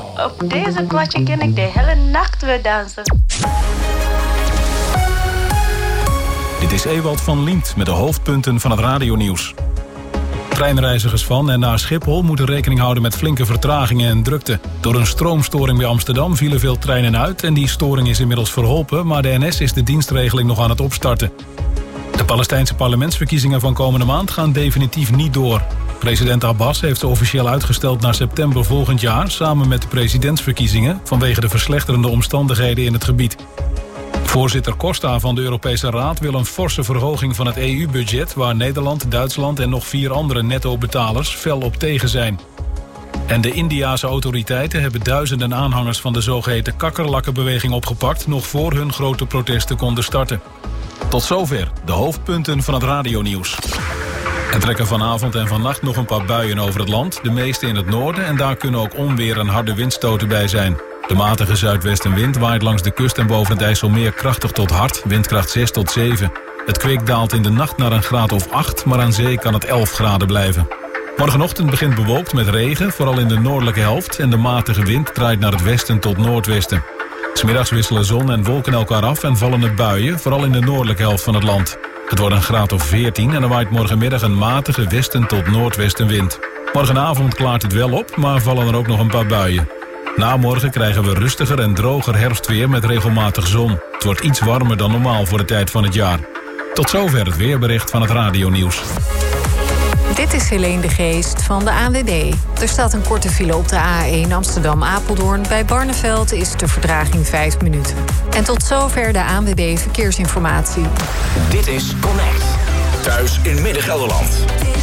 Op deze kwartje kan ik de hele nacht weer dansen. Dit is Ewald van Liemt met de hoofdpunten van het radionieuws. Treinreizigers van en naar Schiphol moeten rekening houden met flinke vertragingen en drukte. Door een stroomstoring bij Amsterdam vielen veel treinen uit en die storing is inmiddels verholpen, maar de NS is de dienstregeling nog aan het opstarten. De Palestijnse parlementsverkiezingen van komende maand gaan definitief niet door. President Abbas heeft ze officieel uitgesteld naar september volgend jaar, samen met de presidentsverkiezingen, vanwege de verslechterende omstandigheden in het gebied. Voorzitter Costa van de Europese Raad wil een forse verhoging van het EU-budget, waar Nederland, Duitsland en nog 4 andere netto-betalers fel op tegen zijn. En de Indiase autoriteiten hebben duizenden aanhangers van de zogeheten kakkerlakkenbeweging opgepakt, nog voor hun grote protesten konden starten. Tot zover de hoofdpunten van het radionieuws. Er trekken vanavond en vannacht nog een paar buien over het land, de meeste in het noorden, en daar kunnen ook onweer en harde windstoten bij zijn. De matige zuidwestenwind waait langs de kust en boven het IJsselmeer krachtig tot hard, windkracht 6 tot 7. Het kwik daalt in de nacht naar een graad of 8, maar aan zee kan het 11 graden blijven. Morgenochtend begint bewolkt met regen, vooral in de noordelijke helft, en de matige wind draait naar het westen tot noordwesten. 's Middags wisselen zon en wolken elkaar af en vallen er buien, vooral in de noordelijke helft van het land. Het wordt een graad of 14 en er waait morgenmiddag een matige westen tot noordwestenwind. Morgenavond klaart het wel op, maar vallen er ook nog een paar buien. Na morgen krijgen we rustiger en droger herfstweer met regelmatig zon. Het wordt iets warmer dan normaal voor de tijd van het jaar. Tot zover het weerbericht van het radionieuws. Dit is Helene de Geest van de ANWB. Er staat een korte file op de A1 Amsterdam-Apeldoorn. Bij Barneveld is de vertraging 5 minuten. En tot zover de ANWB Verkeersinformatie. Dit is Connect. Thuis in Midden-Gelderland.